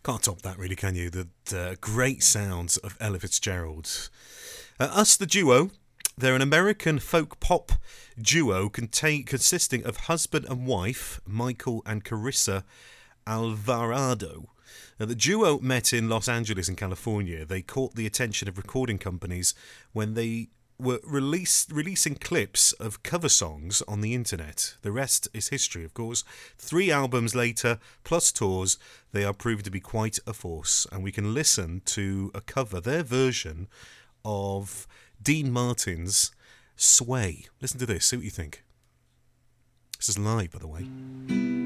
Can't top that, really, can you? The great sounds of Ella Fitzgerald. Us, the duo. They're an American folk pop duo consisting of husband and wife, Michael and Carissa Alvarado. Now, the duo met in Los Angeles in California. They caught the attention of recording companies when they were releasing clips of cover songs on the internet. The rest is history, of course. 3 albums later, plus tours, they are proved to be quite a force. And we can listen to a cover, their version of Dean Martin's Sway. Listen to this, see what you think. This is live, by the way.